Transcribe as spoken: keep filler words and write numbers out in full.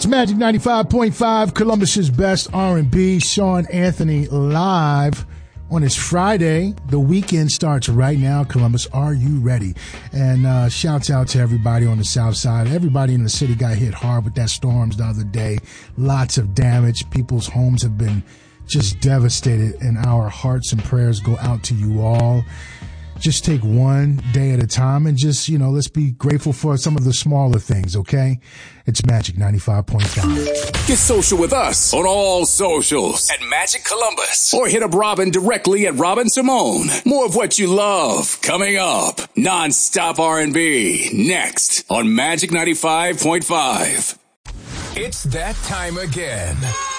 Magic ninety-five point five, Columbus's best R and B. Sean Anthony live on his Friday. The weekend starts right now. Columbus, are you ready? And uh, shouts out to everybody on the south side. Everybody in the city got hit hard with that storms the other day. Lots of damage. People's homes have been just devastated, and our hearts and prayers go out to you all. Just take one day at a time and just, you know, let's be grateful for some of the smaller things, okay? It's Magic ninety-five point five. Get social with us on all socials at Magic Columbus. Or hit up Robin directly at Robin Simone. More of what you love coming up. Non-stop R and B next on Magic ninety-five point five. It's that time again.